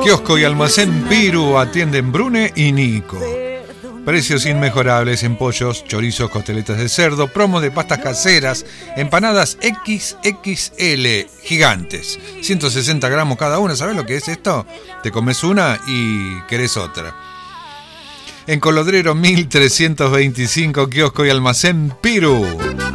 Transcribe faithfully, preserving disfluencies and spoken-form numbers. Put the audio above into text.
Kiosco y almacén Piru atienden Brune y Nico. Precios inmejorables en pollos, chorizos, costeletas de cerdo, promos de pastas caseras, empanadas equis equis ele, gigantes, ciento sesenta gramos cada una. ¿Sabes lo que es esto? Te comes una y querés otra. En Colodrero mil trescientos veinticinco, Kiosco y almacén Piru.